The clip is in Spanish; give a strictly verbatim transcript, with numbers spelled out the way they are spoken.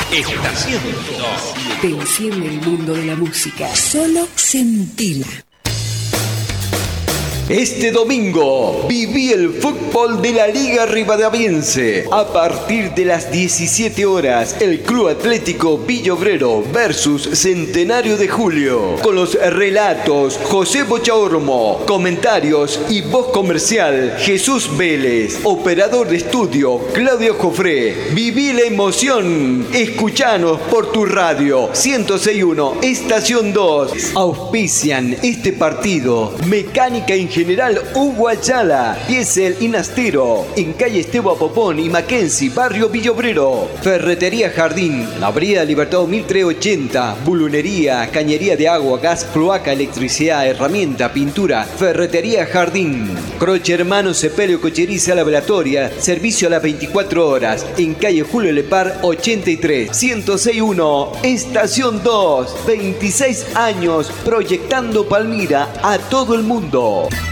Estación dos. Te enciende el mundo de la música. Solo sentila. Este domingo viví el fútbol de la Liga Rivadaviense. A partir de las diecisiete horas, el Club Atlético Villa Obrero versus Centenario de Julio. Con los relatos José Bochaormo, comentarios y voz comercial Jesús Vélez. Operador de estudio Claudio Jofré. Viví la emoción. Escuchanos por tu radio ciento seis punto uno, Estación dos. Auspician este partido Mecánica Ingeniería General Hugo Ayala, Diesel y Nastero, en calle Esteban Popón y Mackenzie, barrio Villa Obrero. Ferretería Jardín, la avenida Libertador mil trescientos ochenta, bulunería, cañería de agua, gas, cloaca, electricidad, herramienta, pintura. Ferretería Jardín. Croce Hermano Sepelio Cocheriza Laboratoria, servicio a las veinticuatro horas, en calle Julio Lepar ochenta y tres, ciento seis punto uno, Estación dos, veintiséis años proyectando Palmira a todo el mundo.